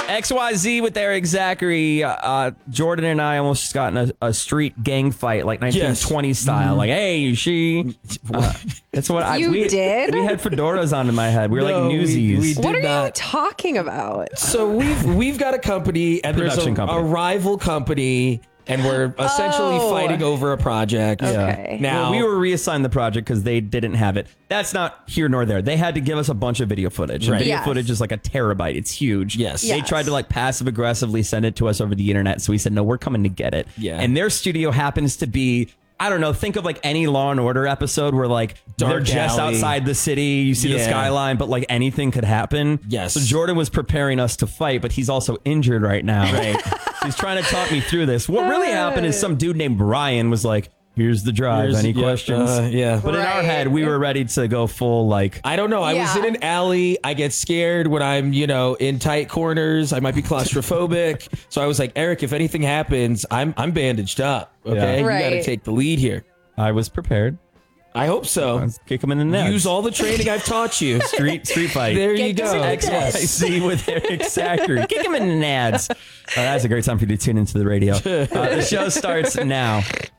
XYZ with Eric Zachary. Jordan and I almost got in a street gang fight, like 1920 style. Like, hey, she. That's what You did? We had fedoras on in my head. We were like newsies. We What did are you not. talking about? So we've got a company and there's Production a company. rival company and we're essentially fighting over a project. Okay. Now Well, we were reassigned the project because they didn't have it. That's not here nor there. They had to give us a bunch of video footage. And Right. video Yes. footage is like a terabyte. It's huge. Yes. They Yes. tried to like passive aggressively send it to us over the internet. So we said, no, we're coming to get it. Yeah. And their studio happens to be, I don't know, think of like any Law and Order episode where like they're Dark just alley. outside the city. You see the Yeah. skyline, but like anything could happen. Yes. So Jordan was preparing us to fight, but he's also injured right now. Right. He's trying to talk me through this. What really happened is some dude named Brian was like, here's the drive. Any questions? Yeah. But in our Right. head, we were ready to go full like. I don't know. I was Yeah. in an alley. I get scared when I'm, in tight corners. I might be claustrophobic. So I was like, Eric, if anything happens, I'm bandaged up. Okay. Yeah. You got to Right. take the lead here. I was prepared. I hope so. Let's kick him in the neck. Use all the training I've taught you. street fight. There you Get go. to the Yes. XYZ with Eric Zachary. Kick him in the nads. That's a great time for you to tune into the radio. The show starts now.